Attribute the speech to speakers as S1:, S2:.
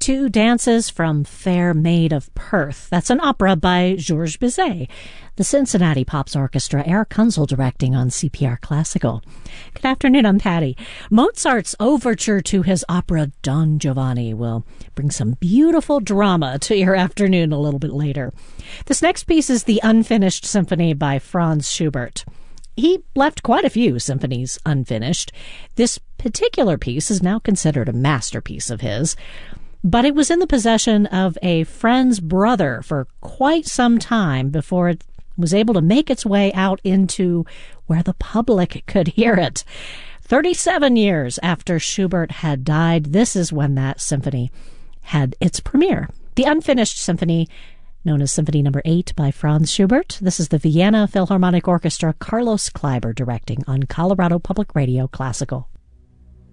S1: Two Dances from Fair Maid of Perth. That's an opera by Georges Bizet. The Cincinnati Pops Orchestra, Eric Kunzel directing on CPR Classical. Good afternoon, I'm Patty. Mozart's overture to his opera Don Giovanni will bring some beautiful drama to your afternoon a little bit later. This next piece is the Unfinished Symphony by Franz Schubert. He left quite a few symphonies unfinished. This particular piece is now considered a masterpiece of his, but it was in the possession of a friend's brother for quite some time before it was able to make its way out into where the public could hear it. 37 years after Schubert had died, this is when that symphony had its premiere. The Unfinished Symphony, known as Symphony No. 8 by Franz Schubert. This is the Vienna Philharmonic Orchestra, Carlos Kleiber directing on Colorado Public Radio Classical.